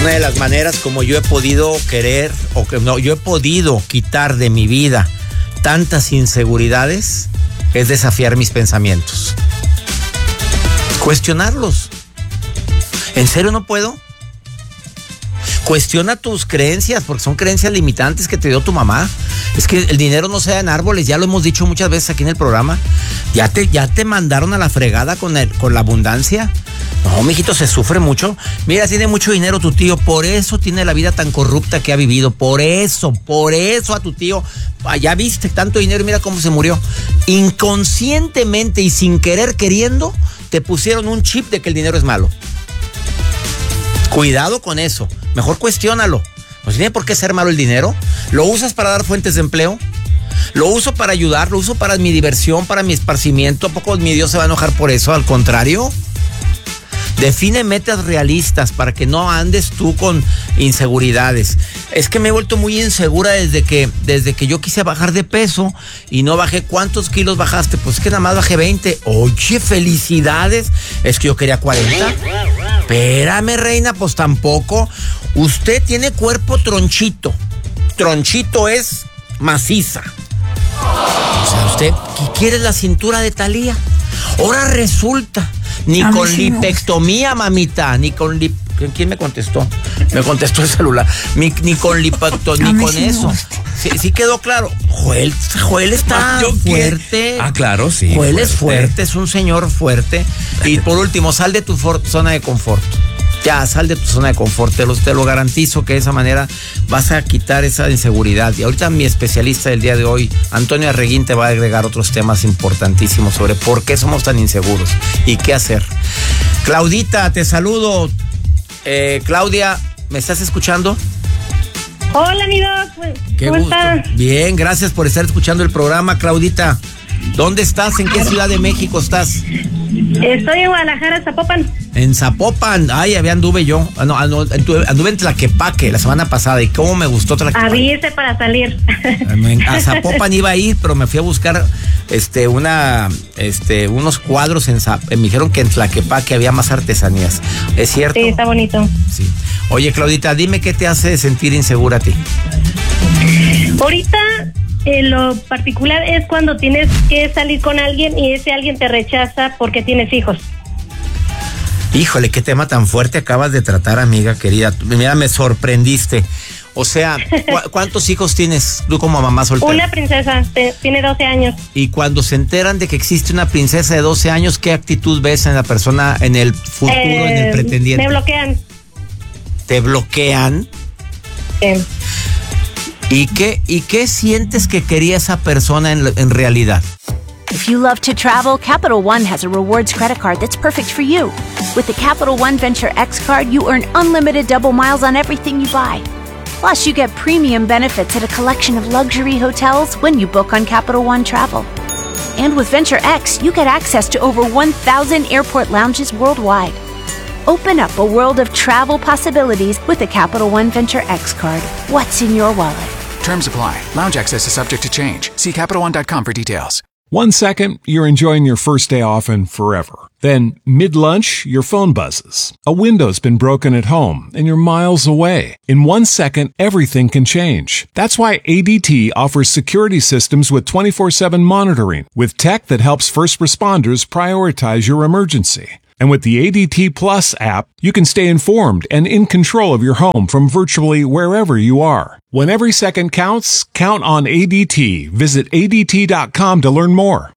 Una de las maneras como yo he podido yo he podido quitar de mi vida tantas inseguridades es desafiar mis pensamientos. Cuestionarlos. ¿En serio no puedo? Cuestiona tus creencias, porque son creencias limitantes que te dio tu mamá. Es que el dinero no se da en árboles, ya lo hemos dicho muchas veces aquí en el programa. Ya te mandaron a la fregada con la abundancia. No, mijito, se sufre mucho. Mira, tiene mucho dinero tu tío, por eso tiene la vida tan corrupta que ha vivido. Por eso a tu tío, ya viste tanto dinero y mira cómo se murió. Inconscientemente y sin querer queriendo, te pusieron un chip de que el dinero es malo. Cuidado con eso. Mejor cuestiónalo. No tiene por qué ser malo el dinero. ¿Lo usas para dar fuentes de empleo? ¿Lo uso para ayudar? ¿Lo uso para mi diversión, para mi esparcimiento? ¿A poco mi Dios se va a enojar por eso? Al contrario. Define metas realistas para que no andes tú con inseguridades. Es que me he vuelto muy insegura desde que yo quise bajar de peso y no bajé. ¿Cuántos kilos bajaste? Pues es que nada más bajé 20. Oye, felicidades. Es que yo quería 40. Espérame, reina, pues tampoco. Usted tiene cuerpo tronchito. Tronchito es maciza. O sea, usted quiere la cintura de Thalía. Ahora resulta, ni con lipectomía, mamita, ni con ¿quién me contestó? Me contestó el celular. Ni con lipectomía, ni con eso. Sí quedó claro. Joel está fuerte. Claro, sí. Joel es fuerte, es un señor fuerte. Y por último, sal de tu zona de confort. Ya, sal de tu zona de confort, te lo garantizo que de esa manera vas a quitar esa inseguridad. Y ahorita mi especialista del día de hoy, Antonio Arreguín, te va a agregar otros temas importantísimos sobre por qué somos tan inseguros y qué hacer. Claudita, te saludo. Claudia, ¿me estás escuchando? Hola, mi Doc. ¿Cómo estás? Bien, gracias por estar escuchando el programa, Claudita. ¿Dónde estás? ¿En qué ciudad de México estás? Estoy en Guadalajara, Zapopan. En Zapopan, anduve yo. Anduve en Tlaquepaque la semana pasada. ¿Y cómo me gustó Tlaquepaque? Avise para salir. A Zapopan iba a ir, pero me fui a buscar unos cuadros me dijeron que en Tlaquepaque había más artesanías. ¿Es cierto? Sí, está bonito. Sí. Oye, Claudita, dime qué te hace sentir insegura a ti. Ahorita, lo particular es cuando tienes que salir con alguien y ese alguien te rechaza porque tienes hijos. Híjole, qué tema tan fuerte acabas de tratar, amiga querida. Mira, me sorprendiste. O sea, ¿cuántos hijos tienes tú como mamá soltera? Una princesa, tiene 12 años. Y cuando se enteran de que existe una princesa de 12 años, ¿qué actitud ves en la persona, en el futuro, en el pretendiente? Me bloquean. ¿Te bloquean? Sí. ¿Y qué sientes que quería esa persona en realidad? If you love to travel, Capital One has a rewards credit card that's perfect for you. With the Capital One Venture X card, you earn unlimited double miles on everything you buy. Plus, you get premium benefits at a collection of luxury hotels when you book on Capital One Travel. And with Venture X, you get access to over 1,000 airport lounges worldwide. Open up a world of travel possibilities with the Capital One Venture X card. What's in your wallet? Terms apply. Lounge access is subject to change. See CapitalOne.com for details. 1 second, you're enjoying your first day off and forever. Then, mid-lunch, your phone buzzes. A window's been broken at home and you're miles away. In 1 second, everything can change. That's why ADT offers security systems with 24/7 monitoring, with tech that helps first responders prioritize your emergency. And with the ADT Plus app, you can stay informed and in control of your home from virtually wherever you are. When every second counts, count on ADT. Visit ADT.com to learn more.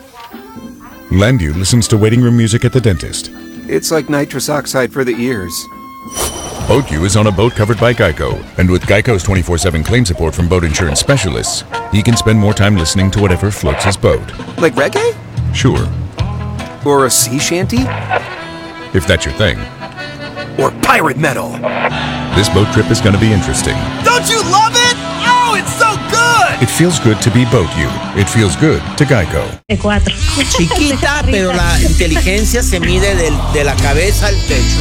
Landu listens to waiting room music at the dentist. It's like nitrous oxide for the ears. BoatU is on a boat covered by Geico. And with Geico's 24/7 claim support from boat insurance specialists, he can spend more time listening to whatever floats his boat. Like reggae? Sure. Or a sea shanty? If that's your thing. Or pirate metal? This boat trip is going to be interesting. Don't you love it? Oh, it's so good! It feels good to be BoatU. It feels good to Geico. De 4. Chiquita, pero la inteligencia se mide de la cabeza al techo.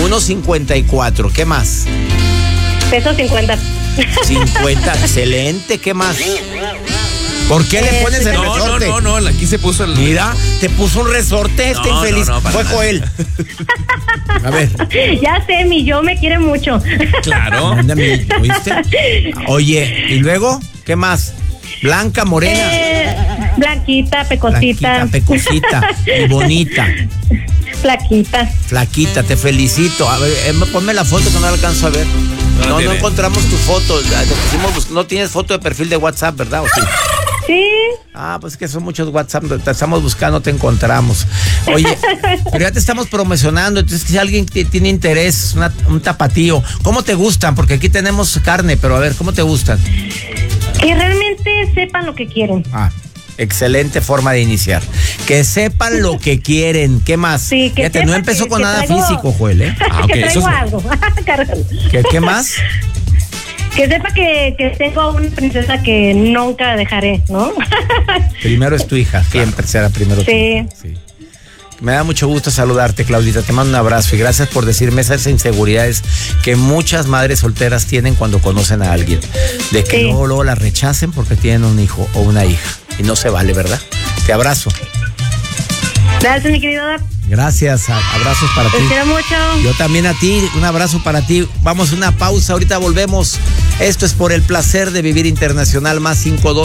1.54. ¿Qué más? Peso 50. 50, excelente. ¿Qué más? ¿Por qué le pones el resorte? No, aquí se puso el... Mira, te puso un resorte infeliz. No, fue nada. Joel. A ver. Ya sé, mi yo me quiere mucho. Claro. ¿Oíste? Oye, ¿y luego? ¿Qué más? Blanca, morena. Blanquita, pecosita. Blanquita, pecosita y bonita. Flaquita, te felicito. A ver, ponme la foto que no la alcanzo a ver. No encontramos tu foto. No tienes foto de perfil de WhatsApp, ¿verdad? ¿O sí? Sí. Ah, pues es que son muchos WhatsApp, te estamos buscando, te encontramos. Oye, pero ya te estamos promocionando, entonces si alguien tiene interés, un tapatío, ¿cómo te gustan? Porque aquí tenemos carne, pero a ver, ¿cómo te gustan? Que realmente sepan lo que quieren. Ah, excelente forma de iniciar. Que sepan lo que quieren. ¿Qué más? Sí, que fíjate, no empezó con nada traigo, físico, Joel, ¿eh? Ah, okay. Que traigo algo. ¿Qué más? Que sepa que tengo una princesa que nunca dejaré, ¿no? Primero es tu hija, siempre será primero tu hija. Sí. Me da mucho gusto saludarte, Claudita. Te mando un abrazo y gracias por decirme esas inseguridades que muchas madres solteras tienen cuando conocen a alguien. De que luego la rechacen porque tienen un hijo o una hija. Y no se vale, ¿verdad? Te abrazo. Gracias, mi querido Doc. Gracias, abrazos para ti. Te quiero mucho. Yo también a ti, un abrazo para ti. Vamos a una pausa, ahorita volvemos. Esto es Por el Placer de Vivir Internacional, más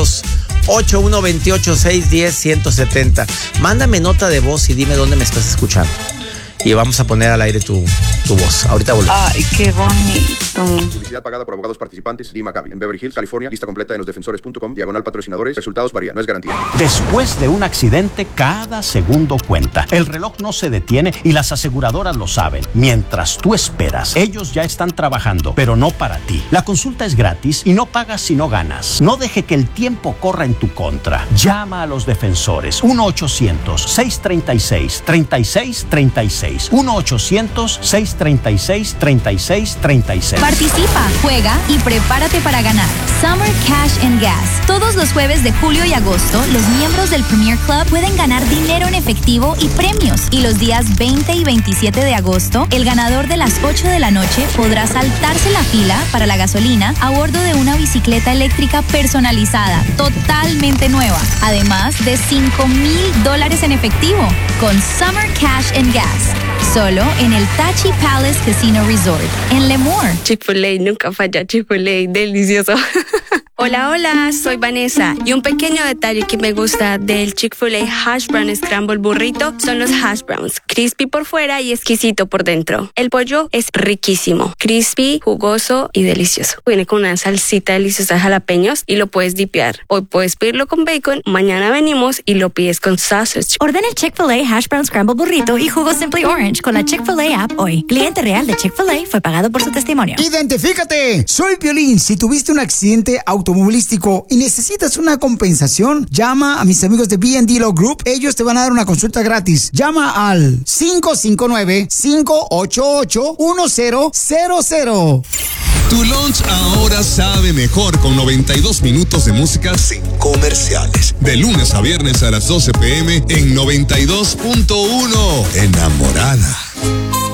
52-8128-610-170. Mándame nota de voz y dime dónde me estás escuchando. Y vamos a poner al aire tu voz. Ahorita volvemos. Ay, qué bonito. Publicidad pagada por abogados participantes. Lee Maccabi, en Beverly Hills, California. Lista completa en losdefensores.com. /patrocinadores. Resultados varían. No es garantía. Después de un accidente, cada segundo cuenta. El reloj no se detiene y las aseguradoras lo saben. Mientras tú esperas, ellos ya están trabajando, pero no para ti. La consulta es gratis y no pagas si no ganas. No deje que el tiempo corra en tu contra. Llama a los defensores. 1-800-636-3636. 1-800-636-3636. Participa, juega y prepárate para ganar. Summer Cash and Gas. Todos los jueves de julio y agosto, los miembros del Premier Club pueden ganar dinero en efectivo y premios. Y los días 20 y 27 de agosto, el ganador de las 8 de la noche podrá saltarse la fila para la gasolina a bordo de una bicicleta eléctrica personalizada, totalmente nueva. Además de $5,000 en efectivo con Summer Cash and Gas. Solo en el Tachi Palace Casino Resort, en Lemoore. Chick-fil-A, nunca falla. Chick-fil-A, delicioso. Hola, hola, soy Vanessa y un pequeño detalle que me gusta del Chick-fil-A Hash Brown Scramble Burrito son los hash browns, crispy por fuera y exquisito por dentro. El pollo es riquísimo, crispy, jugoso y delicioso. Viene con una salsita deliciosa de jalapeños y lo puedes dipear. Hoy puedes pedirlo con bacon, mañana venimos y lo pides con sausage. Ordena el Chick-fil-A Hash Brown Scramble Burrito y jugo Simply Orange con la Chick-fil-A app hoy. Cliente real de Chick-fil-A fue pagado por su testimonio. ¡Identifícate! Soy Piolín. Si tuviste un accidente automovilístico y necesitas una compensación, llama a mis amigos de B&D Law Group. Ellos te van a dar una consulta gratis. Llama al 559-588-1000. Tu lunch ahora sabe mejor con 92 minutos de música sin comerciales. De lunes a viernes a las 12 p.m. en 92.1. Enamorada.